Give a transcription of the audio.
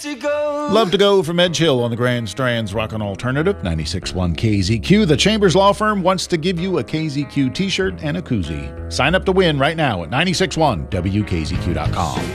to go. Love to Go from Edge Hill on the Grand Strand's Rockin' Alternative, 96.1 KZQ. The Chambers Law Firm wants to give you a KZQ t-shirt and a koozie. Sign up to win right now at 96.1WKZQ.com.